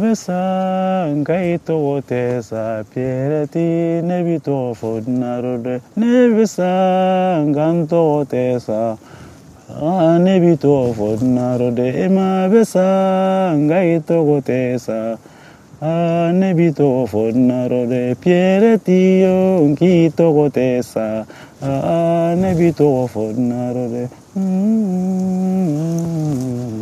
Besa ngaito wotesa piereti nebito fodnarode nebesa nganto wotesa nebito fodnarode ema besa ngaito wotesa nebito fodnarode piereti yo ngito wotesa nebito fodnarode